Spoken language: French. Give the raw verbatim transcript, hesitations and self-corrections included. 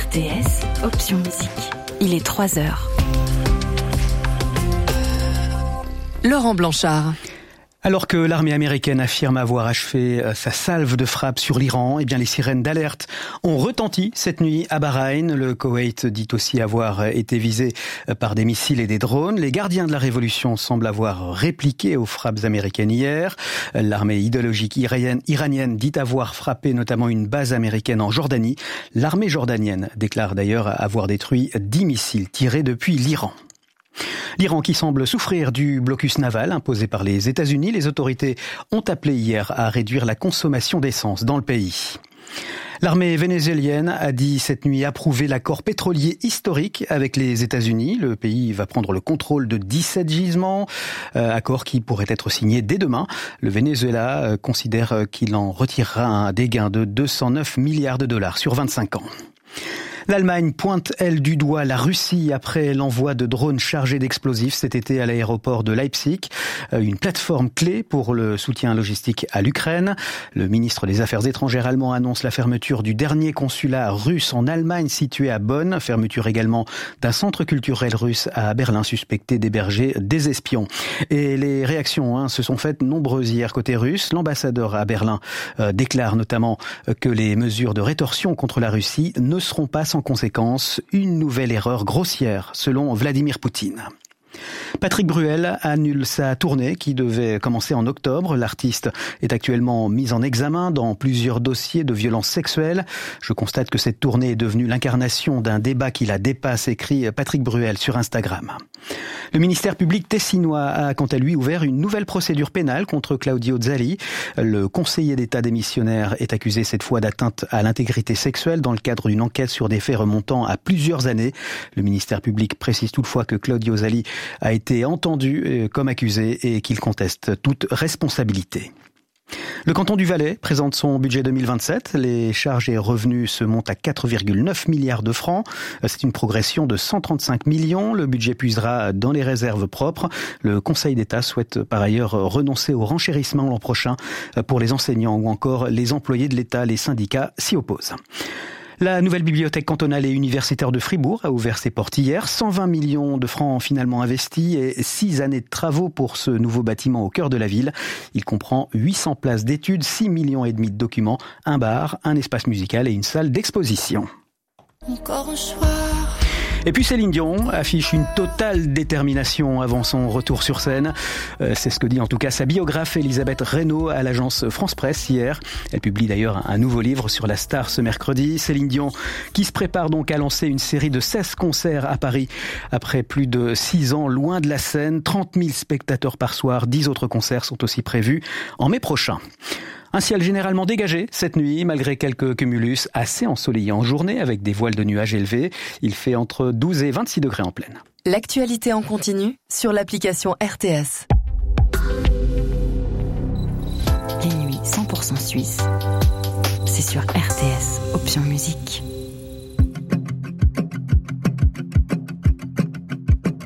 R T S, option musique. Il est trois heures. Laurent Blanchard. Alors que l'armée américaine affirme avoir achevé sa salve de frappe sur l'Iran, eh bien les sirènes d'alerte ont retenti cette nuit à Bahreïn. Le Koweït dit aussi avoir été visé par des missiles et des drones. Les gardiens de la révolution semblent avoir répliqué aux frappes américaines hier. L'armée idéologique iranienne, iranienne dit avoir frappé notamment une base américaine en Jordanie. L'armée jordanienne déclare d'ailleurs avoir détruit dix missiles tirés depuis l'Iran. L'Iran qui semble souffrir du blocus naval imposé par les États-Unis. Les autorités ont appelé hier à réduire la consommation d'essence dans le pays. L'armée vénézuélienne a dit cette nuit approuver l'accord pétrolier historique avec les États-Unis. Le pays va prendre le contrôle de dix-sept gisements, euh, accord qui pourrait être signé dès demain. Le Venezuela euh, considère qu'il en retirera un dégain de deux cent neuf milliards de dollars sur vingt-cinq ans. L'Allemagne pointe, elle, du doigt la Russie après l'envoi de drones chargés d'explosifs cet été à l'aéroport de Leipzig, une plateforme clé pour le soutien logistique à l'Ukraine. Le ministre des Affaires étrangères allemand annonce la fermeture du dernier consulat russe en Allemagne situé à Bonn, fermeture également d'un centre culturel russe à Berlin suspecté d'héberger des espions. Et les réactions hein, se sont faites nombreuses hier côté russe. L'ambassadeur à Berlin euh, déclare notamment que les mesures de rétorsion contre la Russie ne seront pas sans conséquence, une nouvelle erreur grossière, selon Vladimir Poutine. Patrick Bruel annule sa tournée qui devait commencer en octobre. L'artiste est actuellement mis en examen dans plusieurs dossiers de violences sexuelles. Je constate que cette tournée est devenue l'incarnation d'un débat qui la dépasse, écrit Patrick Bruel sur Instagram. Le ministère public tessinois a quant à lui ouvert une nouvelle procédure pénale contre Claudio Zali. Le conseiller d'État démissionnaire est accusé cette fois d'atteinte à l'intégrité sexuelle dans le cadre d'une enquête sur des faits remontant à plusieurs années. Le ministère public précise toutefois que Claudio Zali a été entendu comme accusé et qu'il conteste toute responsabilité. Le canton du Valais présente son budget deux mille vingt-sept. Les charges et revenus se montent à quatre virgule neuf milliards de francs. C'est une progression de cent trente-cinq millions. Le budget puisera dans les réserves propres. Le Conseil d'État souhaite par ailleurs renoncer au renchérissement l'an prochain pour les enseignants ou encore les employés de l'État. Les syndicats s'y opposent. La nouvelle bibliothèque cantonale et universitaire de Fribourg a ouvert ses portes hier. cent vingt millions de francs finalement investis et six années de travaux pour ce nouveau bâtiment au cœur de la ville. Il comprend huit cents places d'études, six millions et demi de documents, un bar, un espace musical et une salle d'exposition. Encore un soir. Et puis Céline Dion affiche une totale détermination avant son retour sur scène. Euh, c'est ce que dit en tout cas sa biographe Elisabeth Reynaud à l'agence France Presse hier. Elle publie d'ailleurs un nouveau livre sur la star ce mercredi. Céline Dion qui se prépare donc à lancer une série de seize concerts à Paris après plus de six ans loin de la scène. trente mille spectateurs par soir. dix autres concerts sont aussi prévus en mai prochain. Un ciel généralement dégagé cette nuit, malgré quelques cumulus assez ensoleillés en journée avec des voiles de nuages élevés. Il fait entre douze et vingt-six degrés en pleine. L'actualité en continu sur l'application R T S. Les nuits cent pour cent suisses, c'est sur R T S, option musique.